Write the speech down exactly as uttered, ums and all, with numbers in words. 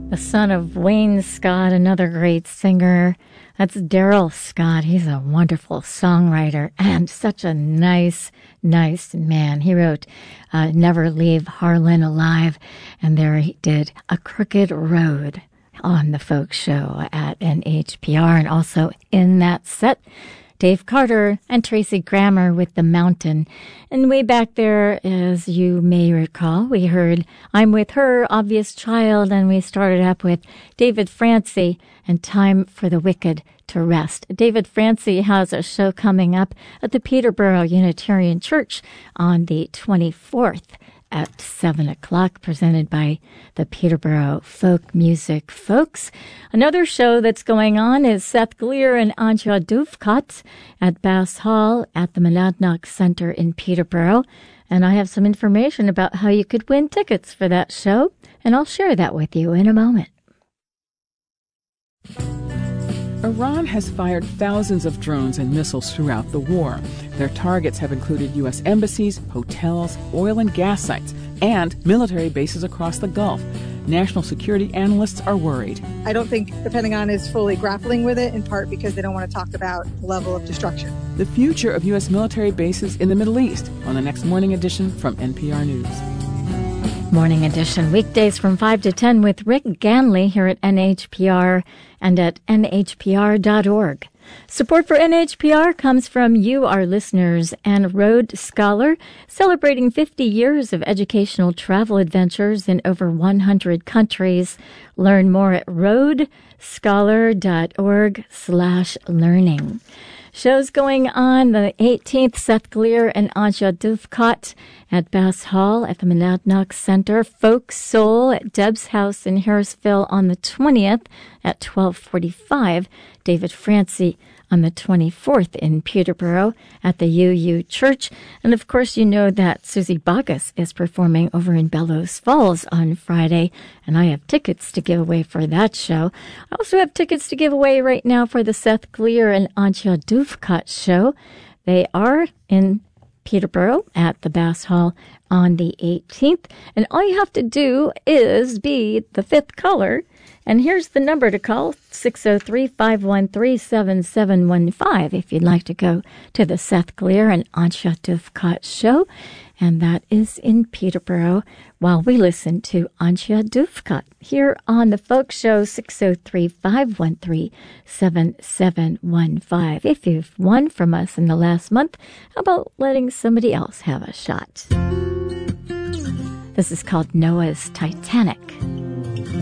the son of Wayne Scott, another great singer. That's Daryl Scott. He's a wonderful songwriter and such a nice, nice man. He wrote uh, Never Leave Harlan Alive, and there he did A Crooked Road on the Folk Show at N H P R. And also in that set, Dave Carter and Tracy Grammer with The Mountain. And way back there, as you may recall, we heard I'm With Her, Obvious Child, and we started up with David Francie and Time for the Wicked to Rest. David Francie has a show coming up at the Peterborough Unitarian Church on the twenty-fourth at seven o'clock, presented by the Peterborough Folk Music Folks. Another show that's going on is Seth Gleer and Anja Duvkat at Bass Hall at the Monadnock Center in Peterborough. And I have some information about how you could win tickets for that show, and I'll share that with you in a moment. Iran has fired thousands of drones and missiles throughout the war. Their targets have included U S embassies, hotels, oil and gas sites, and military bases across the Gulf. National security analysts are worried. I don't think the Pentagon is fully grappling with it, in part because they don't want to talk about the level of destruction. The future of U S military bases in the Middle East on the next Morning Edition from N P R News. Morning Edition, weekdays from five to ten with Rick Ganley here at N H P R and at N H P R dot org. Support for N H P R comes from you, our listeners, and Road Scholar, celebrating fifty years of educational travel adventures in over one hundred countries. Learn more at roadscholar.org slash learning. Shows going on the eighteenth, Seth Gleer and Anja Duvkat at Bass Hall at the Monadnock Center. Folk Soul at Deb's House in Harrisville on the twentieth at twelve forty-five. David Francie on the twenty-fourth in Peterborough at the U U Church. And of course, you know that Susie Bacchus is performing over in Bellows Falls on Friday, and I have tickets to give away for that show. I also have tickets to give away right now for the Seth Gleer and Anja Duvkat show. They are in Peterborough at the Bass Hall on the eighteenth. And all you have to do is be the fifth caller. And here's the number to call, six oh three, five one three, seven seven one five, if you'd like to go to the Seth Gleer and Anja Duvkat show. And that is in Peterborough while we listen to Anja Duvkat here on the Folk Show, six oh three, five one three, seven seven one five. If you've won from us in the last month, how about letting somebody else have a shot? This is called Noah's Titanic.